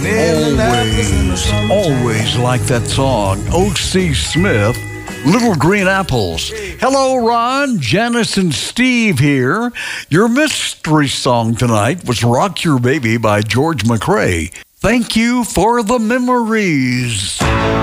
Always like that song. O.C. Smith, Little Green Apples. Hello, Ron, Janice, and Steve here. Your mystery song tonight was Rock Your Baby by George McCrae. Thank you for the memories.